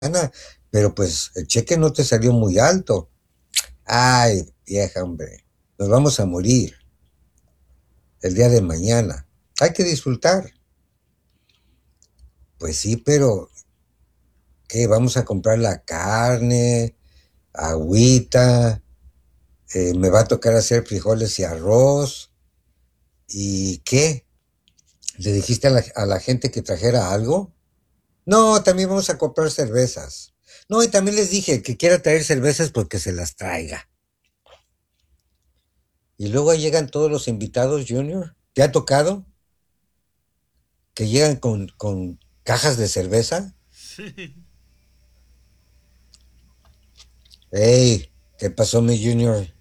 pero pues el cheque no te salió muy alto. Ay, vieja, hombre, nos vamos a morir el día de mañana. Hay que disfrutar. Pues sí, pero ¿qué? Vamos a comprar la carne, agüita, me va a tocar hacer frijoles y arroz. ¿Y qué? ¿Le dijiste a la gente que trajera algo? No, también vamos a comprar cervezas. No, y también les dije que quiera traer cervezas porque se las traiga. Y luego llegan todos los invitados, Junior. ¿Te ha tocado que llegan con cajas de cerveza? Sí. ¡Ey! ¿Qué pasó, mi Junior?